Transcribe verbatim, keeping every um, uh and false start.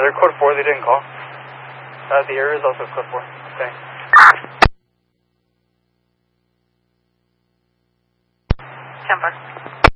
they're code four, they didn't call. Uh, the area is also code four. Thanks. Ten bucks.